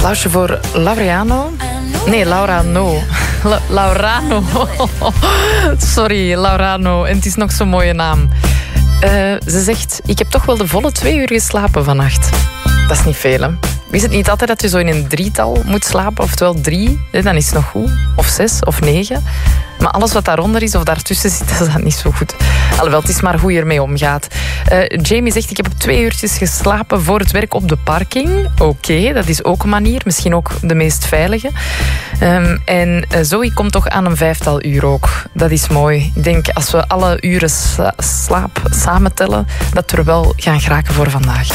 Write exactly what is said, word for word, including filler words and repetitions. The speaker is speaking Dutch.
Applausje voor Laureano. Nee, Laurano. La- Laurano. Sorry, Laurano. En het is nog zo'n mooie naam. Uh, ze zegt, ik heb toch wel de volle twee uur geslapen vannacht. Dat is niet veel, hè? Is het niet altijd dat je zo in een drietal moet slapen? Oftewel drie, hè, dan is het nog goed. Of zes, of negen. Maar alles wat daaronder is of daartussen zit, dat is dan niet zo goed. Alhoewel, het is maar hoe je ermee omgaat. Uh, Jamie zegt, ik heb twee uurtjes geslapen voor het werk op de parking. Oké, okay, dat is ook een manier. Misschien ook de meest veilige. Um, en uh, Zoe komt toch aan een vijftal uur ook. Dat is mooi. Ik denk, als we alle uren sla- slaap samentellen, dat we er wel gaan geraken voor vandaag.